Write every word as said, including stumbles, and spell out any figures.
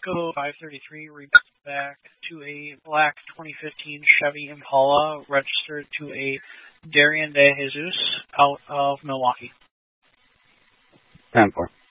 Echo five thirty-three rebounced back to a black twenty fifteen Chevy Impala registered to a Darian De Jesus out of Milwaukee. ten four.